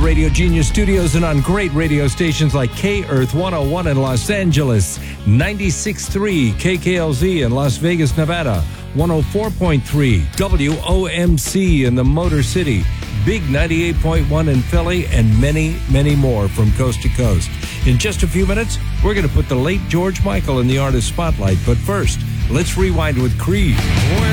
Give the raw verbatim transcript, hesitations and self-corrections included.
Radio Genius Studios and on great radio stations like K-Earth one oh one in Los Angeles, ninety-six point three K K L Z in Las Vegas, Nevada, one oh four point three W O M C in the Motor City, Big ninety-eight point one in Philly, and many, many more from coast to coast. In just a few minutes, we're going to put the late George Michael in the artist spotlight. But first, let's rewind with Creed. Well,